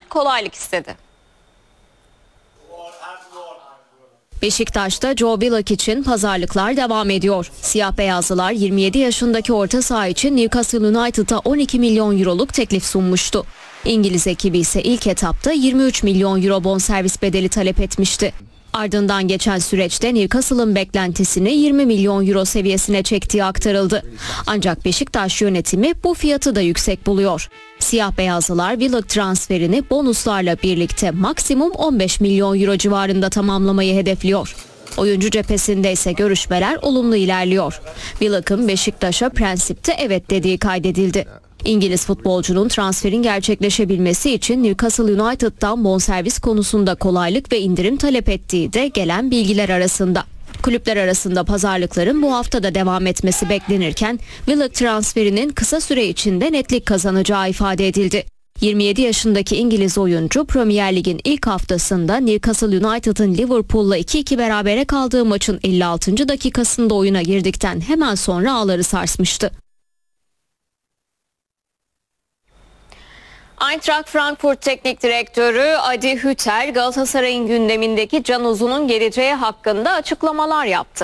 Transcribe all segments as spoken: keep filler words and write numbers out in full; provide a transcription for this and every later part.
kolaylık istedi. Beşiktaş'ta Joe Willock için pazarlıklar devam ediyor. Siyah beyazlılar yirmi yedi yaşındaki orta saha için Newcastle United'a on iki milyon euroluk teklif sunmuştu. İngiliz ekibi ise ilk etapta yirmi üç milyon euro bonservis bedeli talep etmişti. Ardından geçen süreçte Newcastle'ın beklentisini yirmi milyon euro seviyesine çektiği aktarıldı. Ancak Beşiktaş yönetimi bu fiyatı da yüksek buluyor. Siyah beyazlılar Willock transferini bonuslarla birlikte maksimum on beş milyon euro civarında tamamlamayı hedefliyor. Oyuncu cephesinde ise görüşmeler olumlu ilerliyor. Willock'ın Beşiktaş'a prensipte evet dediği kaydedildi. İngiliz futbolcunun transferin gerçekleşebilmesi için Newcastle United'dan bonservis konusunda kolaylık ve indirim talep ettiği de gelen bilgiler arasında. Kulüpler arasında pazarlıkların bu hafta da devam etmesi beklenirken Willock transferinin kısa süre içinde netlik kazanacağı ifade edildi. yirmi yedi yaşındaki İngiliz oyuncu Premier Lig'in ilk haftasında Newcastle United'ın Liverpool'la iki iki berabere kaldığı maçın elli altıncı dakikasında oyuna girdikten hemen sonra ağları sarsmıştı. Eintracht Frankfurt Teknik Direktörü Adi Hütter, Galatasaray'ın gündemindeki Can Uzun'un geleceği hakkında açıklamalar yaptı.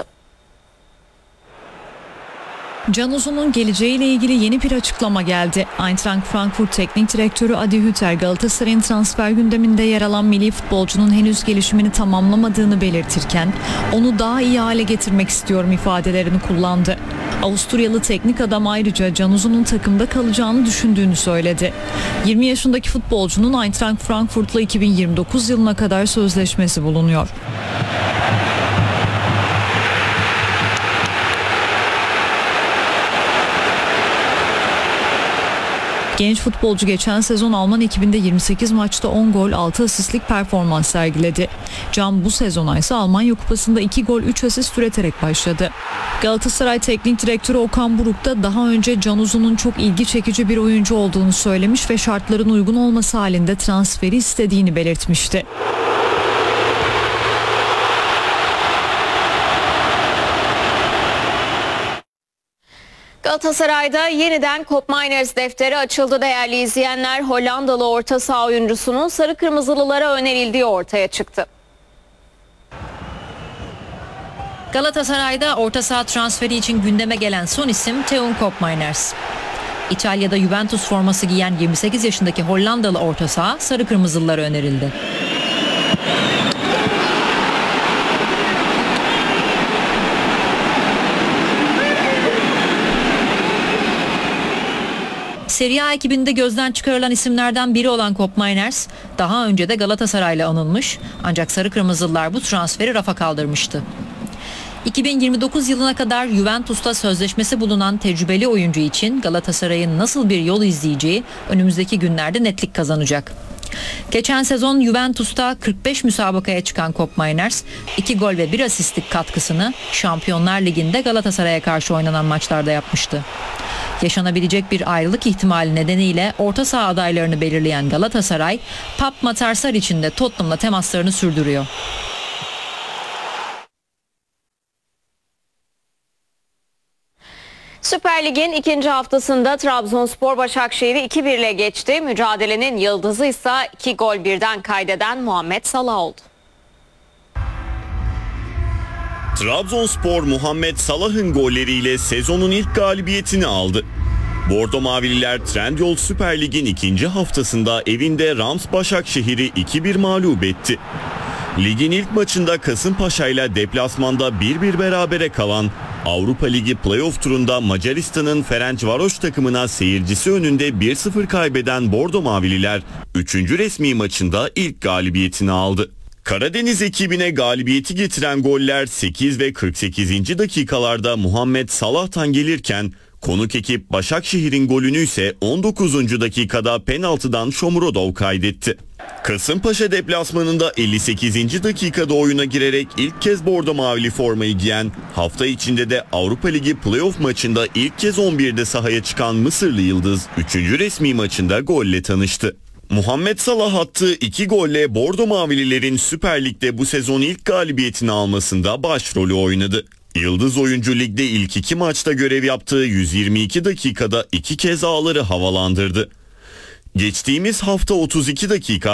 Can Uzun'un geleceğiyle ilgili yeni bir açıklama geldi. Eintracht Frankfurt Teknik Direktörü Adi Hütter, Galatasaray'ın transfer gündeminde yer alan milli futbolcunun henüz gelişimini tamamlamadığını belirtirken onu daha iyi hale getirmek istiyorum ifadelerini kullandı. Avusturyalı teknik adam ayrıca Can Uzun'un takımda kalacağını düşündüğünü söyledi. yirmi yaşındaki futbolcunun Eintracht Frankfurt'la iki bin yirmi dokuz yılına kadar sözleşmesi bulunuyor. Genç futbolcu geçen sezon Alman ekibinde yirmi sekiz maçta on gol altı asistlik performans sergiledi. Can bu sezona ise Almanya Kupası'nda iki gol üç asist üreterek başladı. Galatasaray Teknik Direktörü Okan Buruk da daha önce Can Uzun'un çok ilgi çekici bir oyuncu olduğunu söylemiş ve şartların uygun olması halinde transferi istediğini belirtmişti. Galatasaray'da yeniden Koopmeiners defteri açıldı değerli izleyenler. Hollandalı orta saha oyuncusunun sarı kırmızılılara önerildiği ortaya çıktı. Galatasaray'da orta saha transferi için gündeme gelen son isim Teun Koopmeiners. İtalya'da Juventus forması giyen yirmi sekiz yaşındaki Hollandalı orta saha sarı kırmızılılara önerildi. Serie A ekibinde gözden çıkarılan isimlerden biri olan Koopmeiners daha önce de Galatasaray'la anılmış, ancak sarı kırmızılılar bu transferi rafa kaldırmıştı. iki bin yirmi dokuz yılına kadar Juventus'ta sözleşmesi bulunan tecrübeli oyuncu için Galatasaray'ın nasıl bir yol izleyeceği önümüzdeki günlerde netlik kazanacak. Geçen sezon Juventus'ta kırk beş müsabakaya çıkan Koopmeiners iki gol ve bir asistlik katkısını Şampiyonlar Ligi'nde Galatasaray'a karşı oynanan maçlarda yapmıştı. Yaşanabilecek bir ayrılık ihtimali nedeniyle orta saha adaylarını belirleyen Galatasaray, Pap Matarsar için de Tottenham'la temaslarını sürdürüyor. Süper Lig'in ikinci haftasında Trabzonspor Başakşehir'i iki bir ile geçti. Mücadelenin yıldızı ise iki gol birden kaydeden Muhammed Salah oldu. Trabzonspor Muhammed Salah'ın golleriyle sezonun ilk galibiyetini aldı. Bordo Mavililer Trendyol Süper Lig'in ikinci haftasında evinde Rams Başakşehir'i iki bir mağlup etti. Ligin ilk maçında Kasımpaşa ile deplasmanda bir bir berabere kalan Avrupa Ligi playoff turunda Macaristan'ın Ferencvaros takımına seyircisi önünde bir sıfır kaybeden Bordo Mavililer üçüncü resmi maçında ilk galibiyetini aldı. Karadeniz ekibine galibiyeti getiren goller sekiz ve kırk sekizinci dakikalarda Muhammed Salah'tan gelirken konuk ekip Başakşehir'in golünü ise on dokuzuncu dakikada penaltıdan Shomurodov kaydetti. Kasımpaşa deplasmanında elli sekizinci dakikada oyuna girerek ilk kez bordo mavili formayı giyen, hafta içinde de Avrupa Ligi playoff maçında ilk kez on birde sahaya çıkan Mısırlı Yıldız üçüncü resmi maçında golle tanıştı. Muhammed Salah attığı iki golle Bordo Mavililerin Süper Lig'de bu sezon ilk galibiyetini almasında başrolü oynadı. Yıldız oyuncu ligde ilk iki maçta görev yaptığı yüz yirmi iki dakikada iki kez ağları havalandırdı. Geçtiğimiz hafta otuz iki dakika